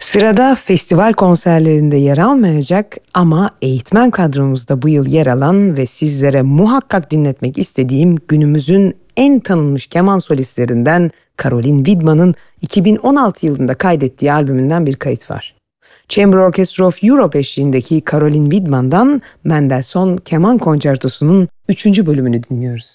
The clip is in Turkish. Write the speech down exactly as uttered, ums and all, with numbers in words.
Sırada festival konserlerinde yer almayacak ama eğitmen kadromuzda bu yıl yer alan ve sizlere muhakkak dinletmek istediğim günümüzün en tanınmış keman solistlerinden Caroline Widman'ın iki bin on altı yılında kaydettiği albümünden bir kayıt var. Chamber Orchestra of Europe eşliğindeki Caroline Widman'dan Mendelssohn Keman Konçertosu'nun üçüncü bölümünü dinliyoruz.